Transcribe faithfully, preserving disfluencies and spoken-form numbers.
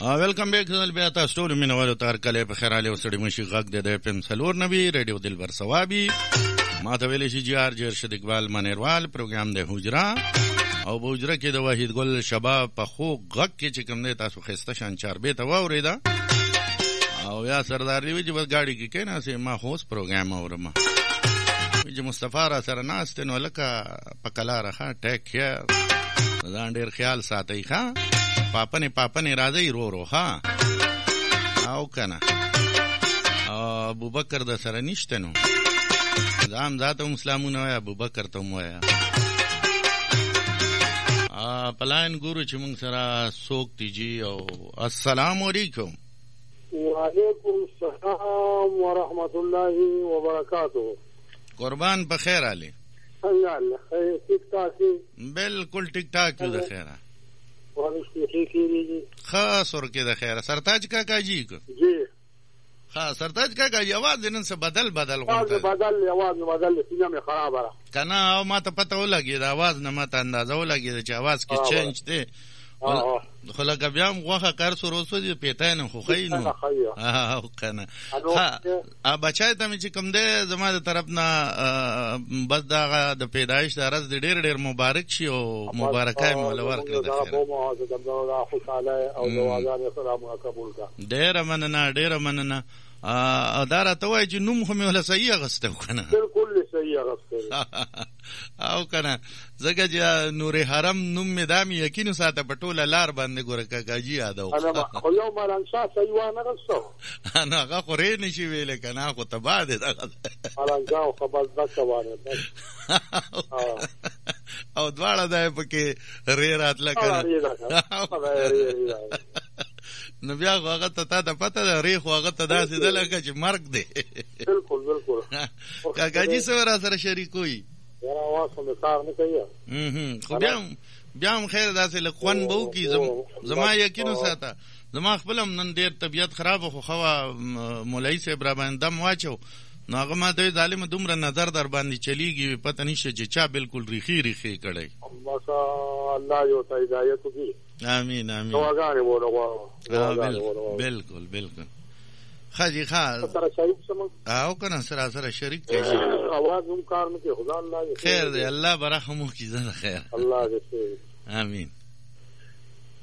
ویلکم بیک دل بیا تاسو ټول مینوالو ته هرکلی په خیر حال وسړي مشي غږ د اف ام څلور نوي ریډیو دلبر ثوابي ما ته ویلی شي جی آر جی ارشد اقبال منیروال پروګرام د حجره او په حجره کې د وحید ګل شباب په خو غږ کې چې کوم دی تاسو ښایسته شان چاربې ته واورېده او یا سردار دی چې بس ګاډي کې کېناستې ما خو اوس پروګرام اورم چې مصطفی را سره ناست نو لکه په کلاره ښه ټیک کیر ځان ډېر خیال ساتئ ښه پاپنې پاپنې راځئ رو رو ها او کنه ابوبکر د سره نشته نو ځان ذاته هم اسلامونه وایه ابوبکر ته هم وایه پلاین ګورو چې موږ سره څوک دی جي او السلام علیکم. وعلیکم السلام ورحمت الله وبرکاته. قربان په خیر علي څنګه الله خیر ټیک ټاک بالکل ټیک ټاک یو د خیره ورشتي کیږي خاص ورکه د خیره سرتاج کاکا جی کو جی ها سرتاج کاکا جی आवाज نن څه بدل بدل غوړ بدل आवाज بدل سینه مې خراب را کنه او ما ته پته ولګی د आवाज نه ماته اندازه ولګی چې आवाज کې چینج دی خو لکه بیا هم غوښه کار سره وسوځي پیټای نه خو خی نو ها کنه ها بچای ته مې چې کوم دی زما د طرف نه بس دا د پیدایش د ورځ د ډېر ډېر مبارک شي او مبارکای مې ول ورکړي د خیر ډېره مننه ډېره مننه دا راته وایي چې نوم خو مې وله صحیح اغستی و که نه بلکل صحیح اغستی او که نه ځکه چې نور حرم نوم مې دا مې یقین وساته په ټوله لار باندې ګوره کاکاجي یاده خو یو ملنګشاه صحیح وانه غسته نو هغه خو ری نه شي ویلی که نه خو تباه دی دغه ملنګشاه خو بس دکه وانه او دواړه دا یې پکې ری راتله که نه نو بیا خو هغه ته تا ته پته ده ری خو هغه ته داسې ده لکه چې مرګ دی بلکل بلکل کاکاجي څه را سره شریک وي یاره اواز خو مې کار نه کوي خو بیا هم بیا هم خیر داسې لږ خوند به وکړي زما یقین وساته زما خپل هم نن ډېر طبیعت خرابه خو خوا مولوي صاحب را باندې دم واچو نو هغه ما ته ظالمه دومره نظر در باندې چلیږي پته نشته چې چا بالکل ریخي ریخي کړی بس الله یو ته هدایت وکړي آمین آمین دعاګانې ورته غواړم بالکل بالکل ښه جي ښه سره شریک شم او که نه سره سره شریک کړي اواز هم کار نه کوي خدا الله خیر دی الله به رحم وکړي زه د خیر الله دې آمین